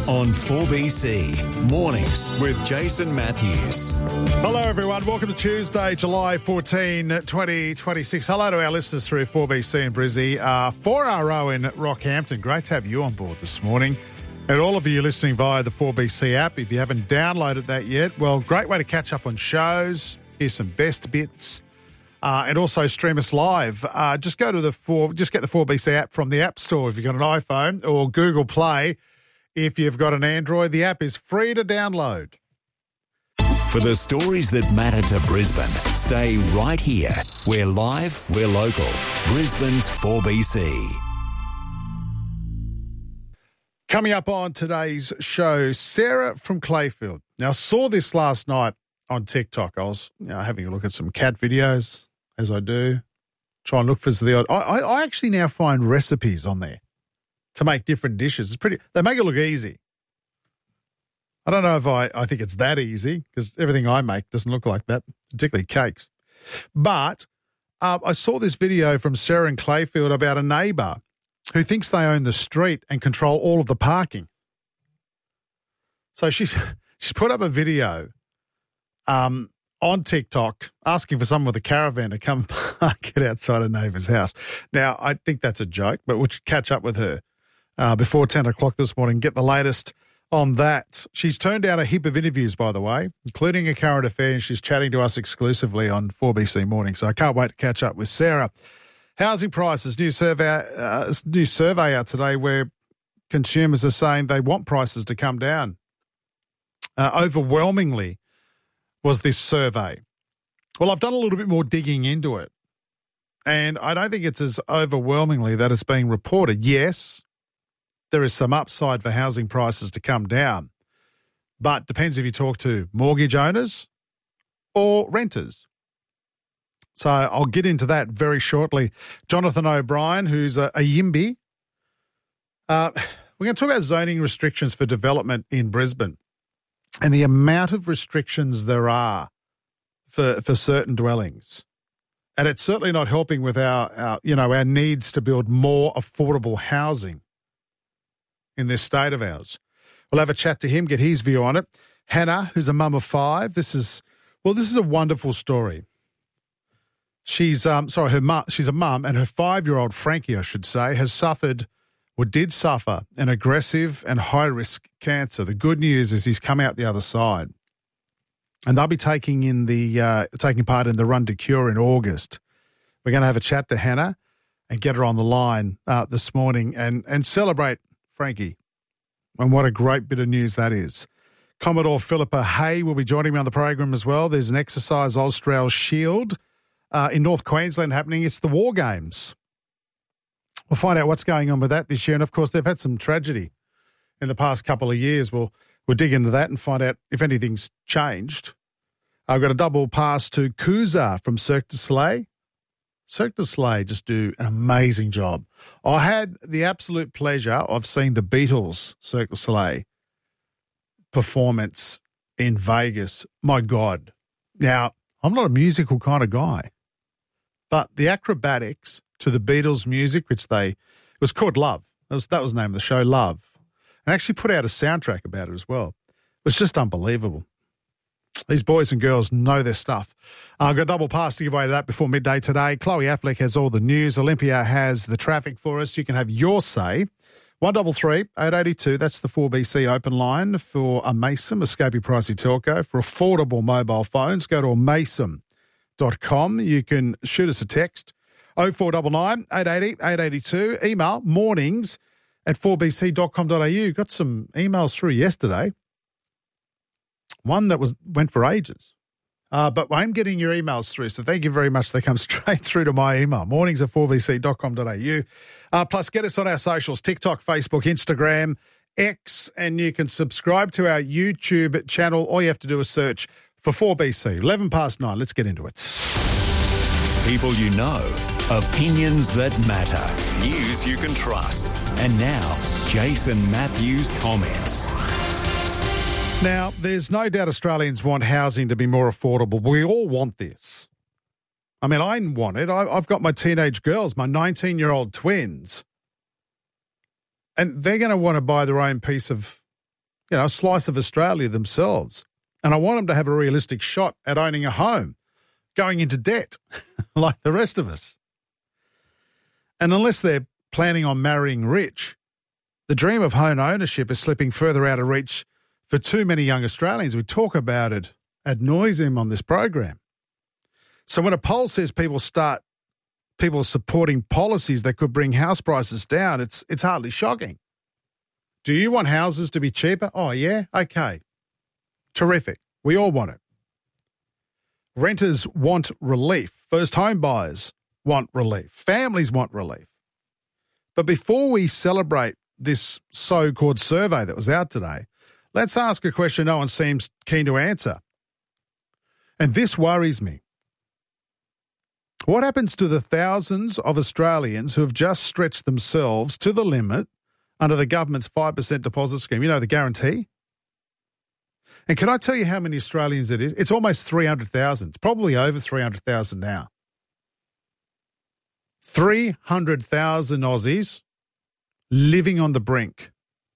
on 4BC. Mornings with Jason Matthews. Hello, everyone. Welcome to Tuesday, July 14, 2026. Hello to our listeners through 4BC in Brizzy, 4RO in Rockhampton. Great to have you on board this morning. And all of you listening via the 4BC app, if you haven't downloaded that yet, well, great way to catch up on shows, hear some best bits, and also stream us live. Just get the 4BC app from the App Store if you've got an iPhone, or Google Play if you've got an Android. The app is free to download. For the stories that matter to Brisbane, stay right here. We're live, we're local. Brisbane's 4BC. Coming up on today's show, Sarah from Clayfield. Now, I saw this last night on TikTok. I was having a look at some cat videos, as I do. Try and look for the odd. I actually now find recipes on there to make different dishes. They make it look easy. I don't know if I think it's that easy, because everything I make doesn't look like that, particularly cakes. But I saw this video from Sarah in Clayfield about a neighbour who thinks they own the street and control all of the parking. So she's put up a video on TikTok asking for someone with a caravan to come park it outside a neighbour's house. Now, I think that's a joke, but we'll catch up with her before 10 o'clock this morning, get the latest on that. She's turned down a heap of interviews, by the way, including a current affair, and she's chatting to us exclusively on 4BC Morning. So I can't wait to catch up with Sarah. Housing prices, new survey out today where consumers are saying they want prices to come down. Overwhelmingly was this survey. Well, I've done a little bit more digging into it, and I don't think it's as overwhelmingly that it's being reported. Yes, there is some upside for housing prices to come down, but depends if you talk to mortgage owners or renters. So I'll get into that very shortly. Jonathan O'Brien, who's a Yimby. We're going to talk about zoning restrictions for development in Brisbane and the amount of restrictions there are for certain dwellings. And it's certainly not helping with our needs to build more affordable housing in this state of ours. We'll have a chat to him, get his view on it. Hannah, who's a mum of 5. This is a wonderful story. She's a mum, and her 5-year-old, Frankie, I should say, did suffer an aggressive and high-risk cancer. The good news is he's come out the other side. And they'll be taking part in the Run to Cure in August. We're going to have a chat to Hannah and get her on the line this morning and celebrate Frankie. And what a great bit of news that is. Commodore Philippa Hay will be joining me on the program as well. There's an Exercise Australis Shield in North Queensland happening. It's the War Games. We'll find out what's going on with that this year. And, of course, they've had some tragedy in the past couple of years. We'll dig into that and find out if anything's changed. I've got a double pass to Kuza from Cirque du Soleil. Cirque du Soleil just do an amazing job. I had the absolute pleasure of seeing the Beatles' Cirque du Soleil performance in Vegas. My God. Now, I'm not a musical kind of guy, but the acrobatics to the Beatles' music, it was called Love. That was the name of the show, Love. And actually put out a soundtrack about it as well. It was just unbelievable. These boys and girls know their stuff. I've got a double pass to give away to that before midday today. Chloe Affleck has all the news. Olympia has the traffic for us. You can have your say. 133 882, that's the 4BC open line for a Mason, Escapee Pricey Telco. For affordable mobile phones, go to amason.com. You can shoot us a text, 0499 880 882. Email mornings@4bc.com.au. Got some emails through yesterday. One that went for ages. But I'm getting your emails through, so thank you very much. They come straight through to my email, mornings@4bc.com.au. Plus, get us on our socials, TikTok, Facebook, Instagram, X, and you can subscribe to our YouTube channel. All you have to do is search for 4BC. 11 past 9. Let's get into it. People you know, opinions that matter, news you can trust. And now, Jason Matthews comments. Now, there's no doubt Australians want housing to be more affordable. We all want this. I mean, I want it. I've got my teenage girls, my 19-year-old twins, and they're going to want to buy their own piece of a slice of Australia themselves. And I want them to have a realistic shot at owning a home, going into debt like the rest of us. And unless they're planning on marrying rich, the dream of home ownership is slipping further out of reach for too many young Australians. We talk about it ad nauseum on this program. So when a poll says people are supporting policies that could bring house prices down, it's hardly shocking. Do you want houses to be cheaper? Oh, yeah? Okay. Terrific. We all want it. Renters want relief. First home buyers want relief. Families want relief. But before we celebrate this so-called survey that was out today, let's ask a question no one seems keen to answer. And this worries me. What happens to the thousands of Australians who have just stretched themselves to the limit under the government's 5% deposit scheme? You know, the guarantee? And can I tell you how many Australians it is? It's almost 300,000. It's probably over 300,000 now. 300,000 Aussies living on the brink.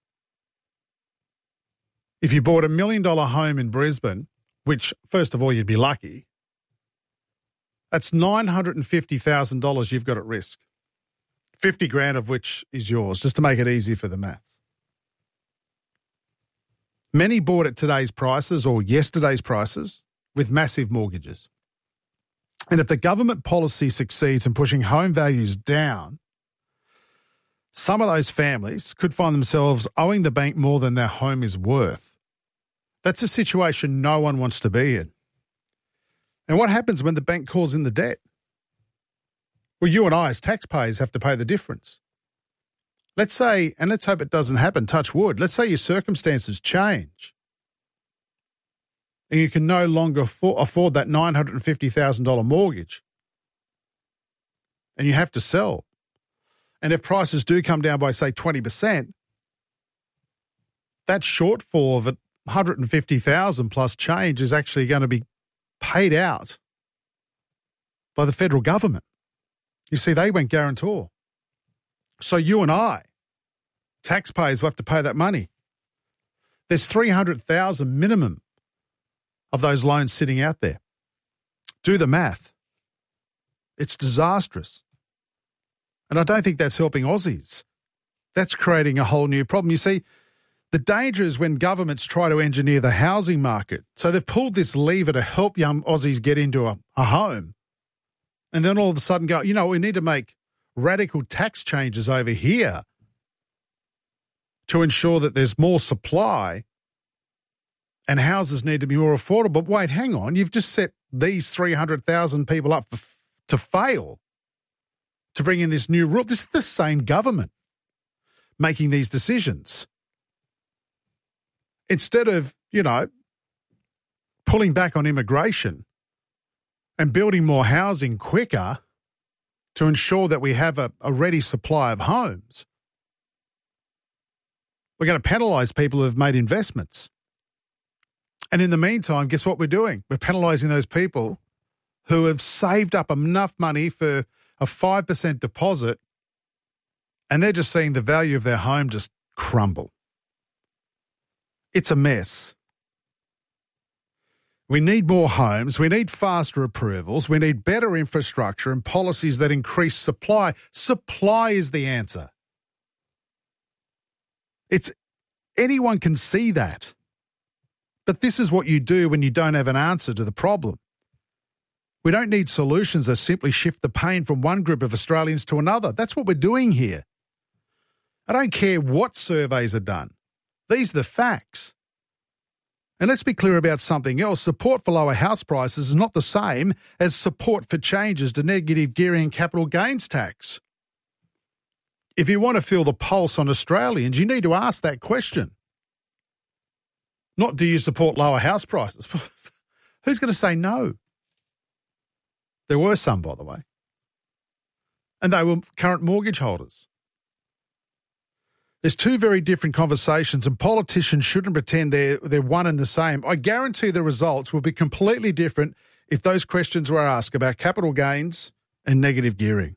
If you bought $1 million home in Brisbane, which, first of all, you'd be lucky, that's $950,000 you've got at risk. 50 grand of which is yours, just to make it easy for the maths. Many bought at today's prices or yesterday's prices with massive mortgages. And if the government policy succeeds in pushing home values down, some of those families could find themselves owing the bank more than their home is worth. That's a situation no one wants to be in. And what happens when the bank calls in the debt? Well, you and I as taxpayers have to pay the difference. Let's say, and let's hope it doesn't happen, touch wood, let's say your circumstances change and you can no longer afford that $950,000 mortgage and you have to sell. And if prices do come down by, say, 20%, that shortfall of $150,000 plus change is actually going to be paid out by the federal government. You see, they went guarantor. So you and I, taxpayers, will have to pay that money. There's 300,000 minimum of those loans sitting out there. Do the math. It's disastrous. And I don't think that's helping Aussies. That's creating a whole new problem. You see, the danger is when governments try to engineer the housing market. So they've pulled this lever to help young Aussies get into a home. And then all of a sudden go, we need to make radical tax changes over here to ensure that there's more supply and houses need to be more affordable. But wait, hang on. You've just set these 300,000 people up to fail, to bring in this new rule. This is the same government making these decisions. Instead of, pulling back on immigration and building more housing quicker to ensure that we have a ready supply of homes, we're going to penalise people who have made investments. And in the meantime, guess what we're doing? We're penalising those people who have saved up enough money for a 5% deposit and they're just seeing the value of their home just crumble. It's a mess. We need more homes. We need faster approvals. We need better infrastructure and policies that increase supply. Supply is the answer. Anyone can see that. But this is what you do when you don't have an answer to the problem. We don't need solutions that simply shift the pain from one group of Australians to another. That's what we're doing here. I don't care what surveys are done. These are the facts. And let's be clear about something else. Support for lower house prices is not the same as support for changes to negative gearing and capital gains tax. If you want to feel the pulse on Australians, you need to ask that question. Not, do you support lower house prices? Who's going to say no? There were some, by the way. And they were current mortgage holders. There's two very different conversations, and politicians shouldn't pretend they're one and the same. I guarantee the results will be completely different if those questions were asked about capital gains and negative gearing.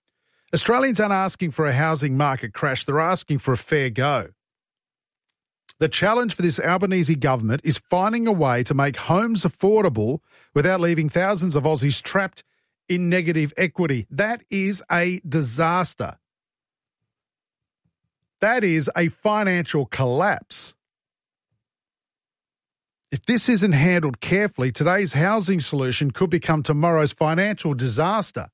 Australians aren't asking for a housing market crash. They're asking for a fair go. The challenge for this Albanese government is finding a way to make homes affordable without leaving thousands of Aussies trapped in negative equity. That is a disaster. That is a financial collapse. If this isn't handled carefully, today's housing solution could become tomorrow's financial disaster.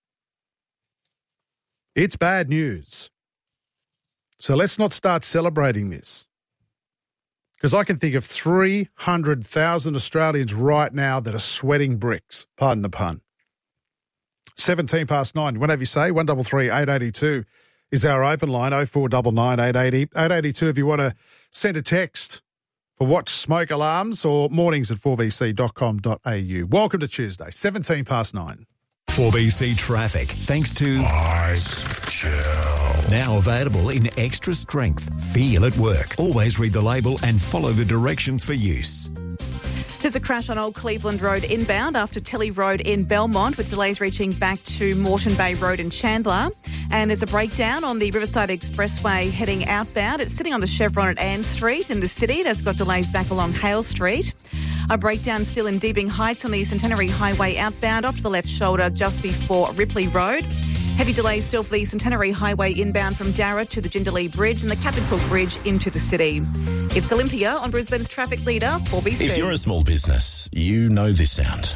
It's bad news. So let's not start celebrating this. Because I can think of 300,000 Australians right now that are sweating bricks. Pardon the pun. 17 past 9. Whatever you say, 133 882 is our open line, 0499 880 882 if you want to send a text for watch smoke alarms or mornings at 4bc.com.au. Welcome to Tuesday, 17 past 9. 4BC Traffic, thanks to Ice Chill. Now available in extra strength. Feel at work. Always read the label and follow the directions for use. There's a crash on Old Cleveland Road inbound after Tilly Road in Belmont, with delays reaching back to Moreton Bay Road in Chandler. And there's a breakdown on the Riverside Expressway heading outbound. It's sitting on the Chevron at Ann Street in the city. That's got delays back along Hale Street. A breakdown still in Deebing Heights on the Centenary Highway outbound, off to the left shoulder just before Ripley Road. Heavy delays still for the Centenary Highway inbound from Darra to the Jindalee Bridge and the Captain Cook Bridge into the city. It's Olympia on Brisbane's traffic leader, 4BC. If you're a small business, you know this sound.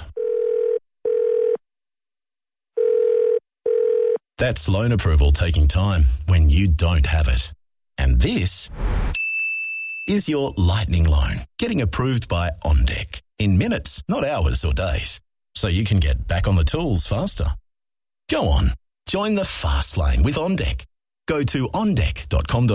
That's loan approval taking time when you don't have it. And this is your lightning loan getting approved by OnDeck in minutes, not hours or days, so you can get back on the tools faster. Go on, join the fast lane with OnDeck. Go to ondeck.com.au